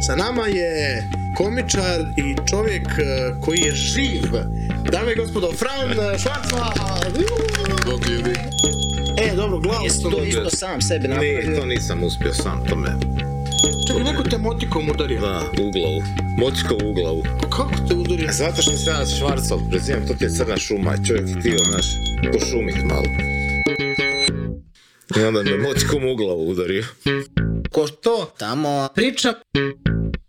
Sa nama je komičar i čovjek koji je živ. Dame i gospodo, Fran Švarcva. Bog ljudi. Dobro, glavu Jesi sam to dobio. isto sam sebi napravio? Ne, to nisam uspio sam, to me... Čekaj, neko te motikom udario. Da, u glavu. Motikom u glavu. Kako te udario? Zato što se ja Švarcov prezivam, to ti je crna šuma i čovjek htio, znaš, pošumit malo. I onda me motikom u glavu udario. Ko to tamo priča?